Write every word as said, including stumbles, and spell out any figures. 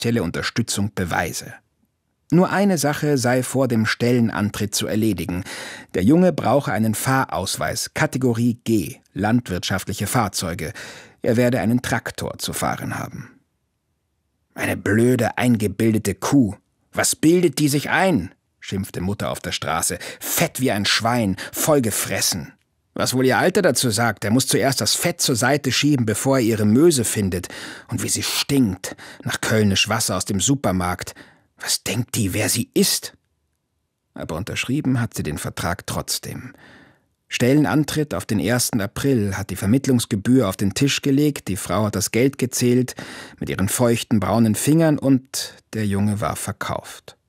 finanzielle Unterstützung beweise. Nur eine Sache sei vor dem Stellenantritt zu erledigen. Der Junge brauche einen Fahrausweis, Kategorie G, landwirtschaftliche Fahrzeuge. Er werde einen Traktor zu fahren haben. »Eine blöde, eingebildete Kuh. Was bildet die sich ein?« schimpfte Mutter auf der Straße. »Fett wie ein Schwein, vollgefressen. Was wohl ihr Alter dazu sagt, er muss zuerst das Fett zur Seite schieben, bevor er ihre Möse findet. Und wie sie stinkt, nach Kölnisch Wasser aus dem Supermarkt. Was denkt die, wer sie ist?« Aber unterschrieben hat sie den Vertrag trotzdem. Stellenantritt auf den ersten April, hat die Vermittlungsgebühr auf den Tisch gelegt, die Frau hat das Geld gezählt mit ihren feuchten braunen Fingern und der Junge war verkauft.